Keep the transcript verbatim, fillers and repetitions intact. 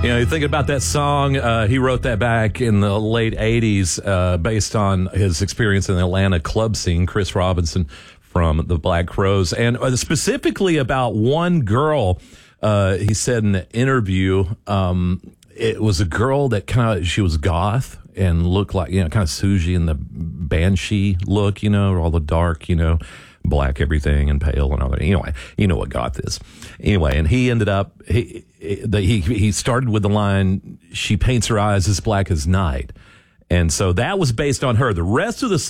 You know, you think about that song, uh, he wrote that back in the late eighties uh, based on his experience in the Atlanta club scene, Chris Robinson from the Black Crowes. And uh, specifically about one girl, uh, he said in the interview, um, it was a girl that kind of, she was goth and looked like, you know, kind of Suji in the banshee look, you know, all the dark, you know, black everything and pale and all that. Anyway, you know what goth is. Anyway, and he ended up, he, he, he started with the line, she paints her eyes as black as night. And so that was based on her. The rest of the